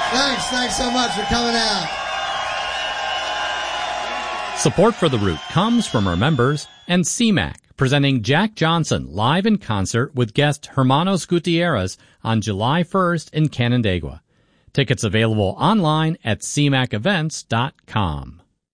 Thanks so much for coming out. Support for The Root comes from our members and CMAC, presenting Jack Johnson live in concert with guest Hermanos Gutierrez on July 1st in Canandaigua. Tickets available online at cmacevents.com.